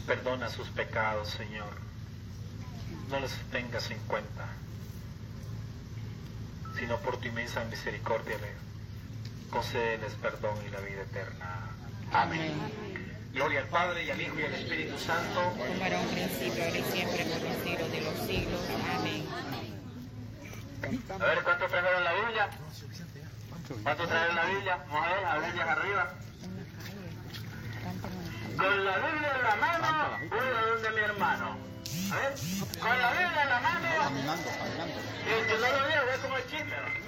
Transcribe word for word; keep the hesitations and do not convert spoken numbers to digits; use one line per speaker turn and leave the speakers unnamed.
Perdona sus pecados, Señor. No los tengas en cuenta, sino por tu inmensa misericordia, concédeles perdón y la vida eterna. Amén. Gloria al Padre, y al Hijo, y al Espíritu Santo.
Como era un principio, ahora y siempre, por los siglos de los siglos. Amén.
A ver, ¿cuántos trajeron la Biblia? ¿Cuántos trajeron la Biblia? Vamos a ver, la Biblia arriba. Con la Biblia en la mano, voy a donde mi hermano. A ver, con la Biblia en la mano. Y el que no lo vea, ve como el chisme.